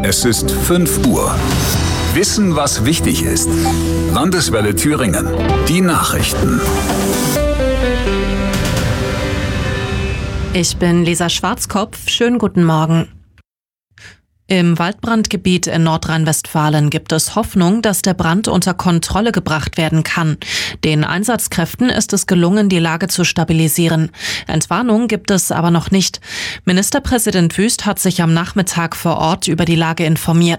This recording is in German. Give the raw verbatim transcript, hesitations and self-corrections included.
Es ist fünf Uhr. Wissen, was wichtig ist. Landeswelle Thüringen. Die Nachrichten. Ich bin Lisa Schwarzkopf. Schönen guten Morgen. Im Waldbrandgebiet in Nordrhein-Westfalen gibt es Hoffnung, dass der Brand unter Kontrolle gebracht werden kann. Den Einsatzkräften ist es gelungen, die Lage zu stabilisieren. Entwarnung gibt es aber noch nicht. Ministerpräsident Wüst hat sich am Nachmittag vor Ort über die Lage informiert.